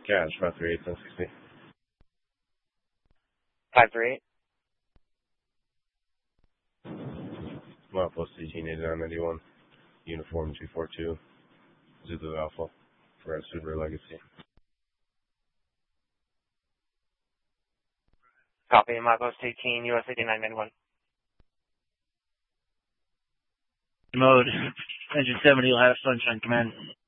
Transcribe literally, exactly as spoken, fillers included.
Cash, five three eight, ten sixty. five three eight. Milepost eighteen eighty-nine ninety-one. Uniform two four two. Zulu Alpha. For Subaru Legacy. Copy. Milepost eighteen, U S eighty-nine ninety-one. Mode. Engine seventy will have Sunshine Command.